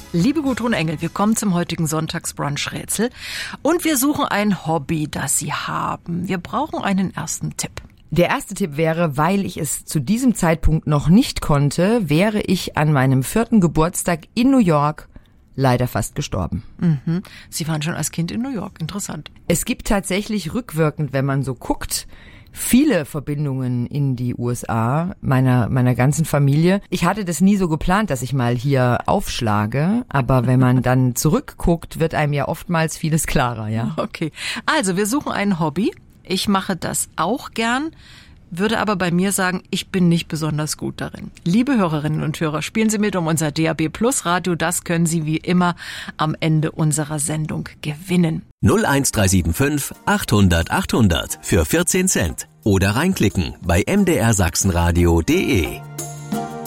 Liebe Gudrun Engel, wir kommen zum heutigen Sonntagsbrunch-Rätsel und wir suchen ein Hobby, das Sie haben. Wir brauchen einen ersten Tipp. Der erste Tipp wäre, weil ich es zu diesem Zeitpunkt noch nicht konnte, wäre ich an meinem 4. Geburtstag in New York leider fast gestorben. Mhm. Sie waren schon als Kind in New York, interessant. Es gibt tatsächlich rückwirkend, wenn man so guckt, viele Verbindungen in die USA, meiner ganzen Familie. Ich hatte das nie so geplant, dass ich mal hier aufschlage, aber wenn man dann zurückguckt, wird einem ja oftmals vieles klarer, ja. Okay, also wir suchen ein Hobby. Ich mache das auch gern, würde aber bei mir sagen, ich bin nicht besonders gut darin. Liebe Hörerinnen und Hörer, spielen Sie mit um unser DAB+ Radio. Das können Sie wie immer am Ende unserer Sendung gewinnen. 01375 800 800 für 14 Cent oder reinklicken bei mdrsachsenradio.de.